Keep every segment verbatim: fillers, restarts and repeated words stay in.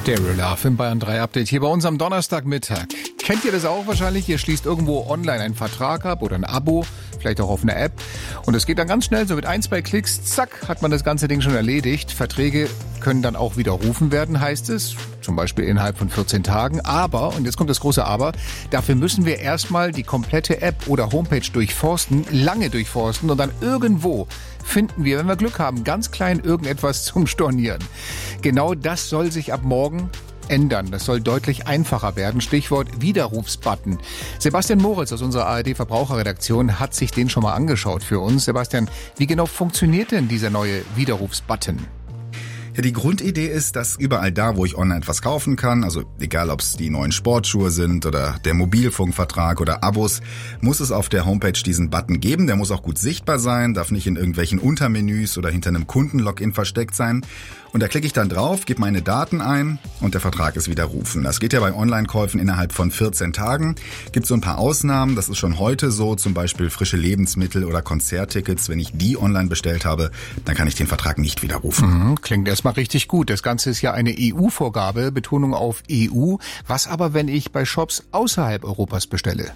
Daryl Love im Bayern drei Update hier bei uns am Donnerstagmittag. Kennt ihr das auch wahrscheinlich? Ihr schließt irgendwo online einen Vertrag ab oder ein Abo, vielleicht auch auf einer App. Und es geht dann ganz schnell, so mit ein, zwei Klicks, zack, hat man das ganze Ding schon erledigt. Verträge können dann auch widerrufen werden, heißt es. Zum Beispiel innerhalb von vierzehn Tagen. Aber, und jetzt kommt das große Aber, dafür müssen wir erstmal die komplette App oder Homepage durchforsten, lange durchforsten und dann irgendwo finden wir, wenn wir Glück haben, ganz klein irgendetwas zum Stornieren. Genau das soll sich ab morgen ändern. Das soll deutlich einfacher werden. Stichwort Widerrufsbutton. Sebastian Moritz aus unserer A R D-Verbraucherredaktion hat sich den schon mal angeschaut für uns. Sebastian, wie genau funktioniert denn dieser neue Widerrufsbutton? Ja, die Grundidee ist, dass überall da, wo ich online etwas kaufen kann, also egal ob es die neuen Sportschuhe sind oder der Mobilfunkvertrag oder Abos, muss es auf der Homepage diesen Button geben. Der muss auch gut sichtbar sein, darf nicht in irgendwelchen Untermenüs oder hinter einem Kundenlogin versteckt sein. Und da klicke ich dann drauf, gebe meine Daten ein und der Vertrag ist widerrufen. Das geht ja bei Online-Käufen innerhalb von vierzehn Tagen. Gibt so ein paar Ausnahmen, das ist schon heute so, zum Beispiel frische Lebensmittel oder Konzerttickets. Wenn ich die online bestellt habe, dann kann ich den Vertrag nicht widerrufen. Mhm, klingt erstmal richtig gut. Das Ganze ist ja eine E U-Vorgabe, Betonung auf E U. Was aber, wenn ich bei Shops außerhalb Europas bestelle?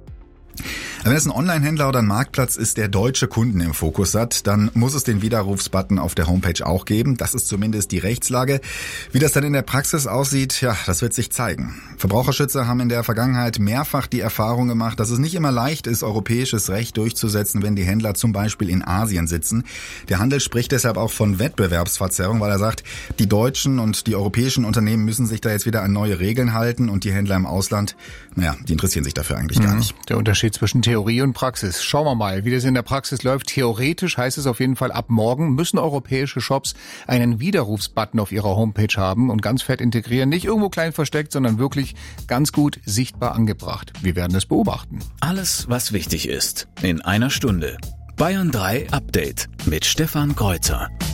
Wenn es ein Online-Händler oder ein Marktplatz ist, der deutsche Kunden im Fokus hat, dann muss es den Widerrufsbutton auf der Homepage auch geben. Das ist zumindest die Rechtslage. Wie das dann in der Praxis aussieht, ja, das wird sich zeigen. Verbraucherschützer haben in der Vergangenheit mehrfach die Erfahrung gemacht, dass es nicht immer leicht ist, europäisches Recht durchzusetzen, wenn die Händler zum Beispiel in Asien sitzen. Der Handel spricht deshalb auch von Wettbewerbsverzerrung, weil er sagt, die deutschen und die europäischen Unternehmen müssen sich da jetzt wieder an neue Regeln halten und die Händler im Ausland, naja, die interessieren sich dafür eigentlich gar nicht. Der Unterschied zwischen Theorie und Praxis. Schauen wir mal, wie das in der Praxis läuft. Theoretisch heißt es auf jeden Fall, ab morgen müssen europäische Shops einen Widerrufsbutton auf ihrer Homepage haben und ganz fett integrieren. Nicht irgendwo klein versteckt, sondern wirklich ganz gut sichtbar angebracht. Wir werden es beobachten. Alles, was wichtig ist, in einer Stunde. Bayern drei Update mit Stefan Kreuzer.